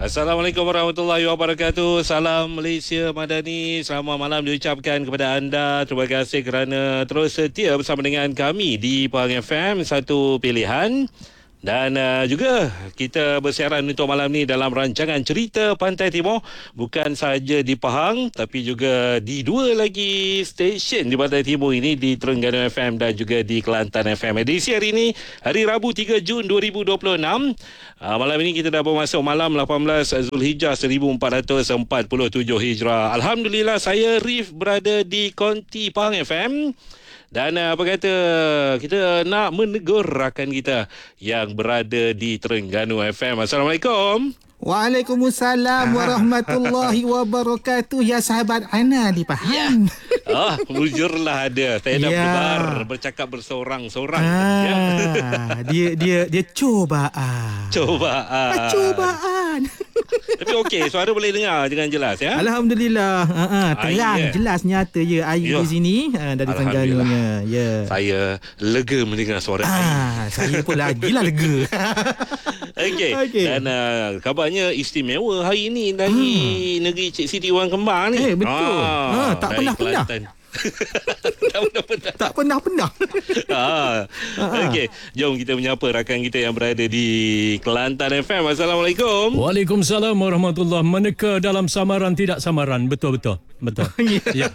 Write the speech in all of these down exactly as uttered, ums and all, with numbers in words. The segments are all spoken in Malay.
Assalamualaikum warahmatullahi wabarakatuh. Salam Malaysia Madani. Selamat malam diucapkan kepada anda. Terima kasih kerana terus setia bersama dengan kami di Pahang F M, satu pilihan. Dan uh, juga kita bersiaran untuk malam ni dalam rancangan Cerita Pantai Timur. Bukan sahaja di Pahang, tapi juga di dua lagi stesen di Pantai Timur ini, di Terengganu F M dan juga di Kelantan F M. Edisi hari ini, hari Rabu tiga Jun dua ribu dua puluh enam. Uh, malam ini kita dah bermasuk malam lapan belas Zulhijjah seribu empat ratus empat puluh tujuh Hijrah. Alhamdulillah, saya Rif berada di Konti Pahang F M. Dan apa kata, kita nak menegur rakan kita yang berada di Terengganu F M. Assalamualaikum. Waalaikumsalam warahmatullahi wabarakatuh. Ya sahabat Ana di Pahang. Ya. Ah, mujurlah ada. Saya dah Ya. berbar bercakap bersorang-sorang. Ah, Ya. dia dia dia cobaan. Cobaan. Ah, cobaan. Tapi okey, suara boleh dengar dengan jelas ya. Alhamdulillah. Ha ah, terang, Air, ya. jelas, nyata je air Ya. di sini, ah, dari Terengganunya. Ya. Saya lega mendengar suara air. Ah, saya pun lagilah lega. Okey. Okey. Dan uh, kabarnya istimewa hari ini dari hmm. negeri Cik Siti Orang Kembang ni. Eh, betul. Ah, tak dari pernah-pernah. Kelantan. tak pernah-pernah. Tak pernah-pernah. ah. Okey, jom kita menyapa rakan kita yang berada di Kelantan F M. Assalamualaikum. Waalaikumsalam warahmatullahi. Meneka dalam samaran tidak samaran. Betul-betul. Betul. Ya.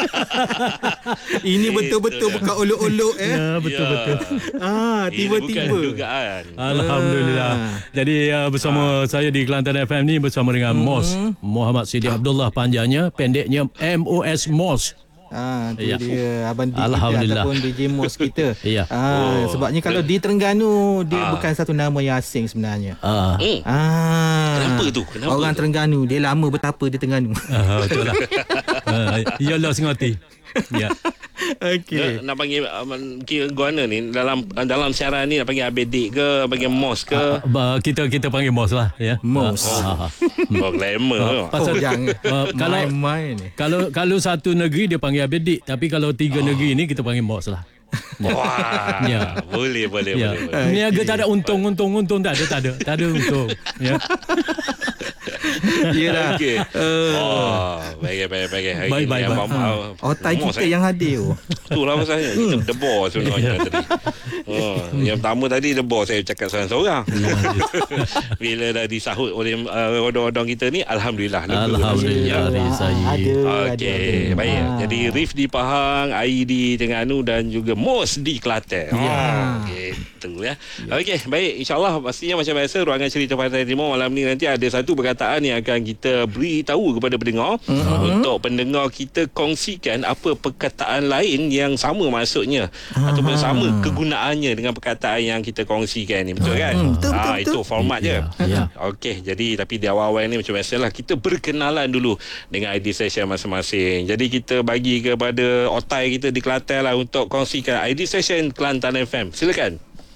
Ini betul-betul bukan olok-olok eh. Ya, betul-betul. Ah, Ini tiba-tiba. bukan dugaan. Alhamdulillah. Jadi uh, bersama saya di Kelantan F M ni bersama dengan Hmm. M O S Muhammad Sidi Abdullah, panjangnya, pendeknya M O S M O S. Ah, tu Ya. dia abang D J kita Alhamdulillah. ataupun D J Mos kita. Ya. Ah, Oh. sebabnya kalau di Terengganu dia Ah. bukan satu nama yang asing sebenarnya. Ah, Hmm. Ah. Kenapa tu? Kenapa Orang tu? Terengganu, dia lama bertapa di Terengganu. ah betul lah. Ah, yalah sengati. Ya. Okey. Nak, nak panggil um, kira guana ni dalam dalam siaran ni nak panggil Abedik ke, panggil Mos ke? Ah, ah, kita kita panggil M O S lah ya. Mos. Ah, ah, ah. Oh, glamour. Pasal- Oh, jangan. Ah, kalau main-main ni. kalau kalau satu negeri dia panggil Abedik, tapi kalau tiga negeri ni kita panggil M O S lah. Wah. Ya. Boleh, boleh, Ya. boleh. boleh. Niaga tak ada untung, untung, untung tak ada, tak ada. Tak ada untung. Ya. Yalah. Okey. Uh, Oh, baik, baik, baik. Hari Baik, ni baik, abang- baik. abang- Otai Mos, kita eh. yang hadir. oh. Itulah masalahnya. Kita debor sebenarnya tadi. Oh, yang pertama tadi debor saya cakap seorang-seorang. Bila dah disahut oleh uh, odong-odong kita ni, Alhamdulillah. lega. Alhamdulillah. Ya. Hari saya. Ada, ada, Okey, ada. baik. Ah. Jadi Rif di Pahang, Ai di Terengganu dan juga Mos di Kelantan. Ya. Oh, gitu ya. Okey, baik. InsyaAllah pastinya macam biasa ruangan Cerita Pantai Timur malam ni nanti ada satu perkataan yang akan kita beritahu kepada pendengar. Uh-huh. Untuk pendengar kita kongsikan apa perkataan lain yang sama maksudnya Uh-huh. ataupun sama kegunaannya dengan perkataan yang kita kongsikan ni. Betul kan? Hmm, betul, betul, Ah, betul. itu format je. Ya, ya. Okey, jadi tapi di awal-awal ni macam biasalah kita berkenalan dulu dengan I D session masing-masing. Jadi kita bagi kepada otai kita di Kelantan lah untuk kongsikan I D session Kelantan F M. Silakan.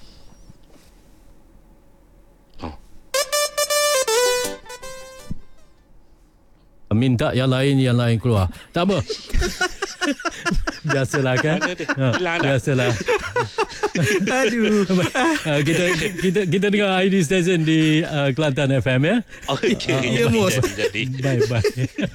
Oh. Minta yang lain, yang lain keluar. Tak apa. Biasalah kan? Mana dia? Ha, Hilang dah. biasalah. Aduh. Uh, kita kita kita dengar I D station di uh, Kelantan F M ya. Okey. Ya, Mos. Jadi, jadi. Bye bye.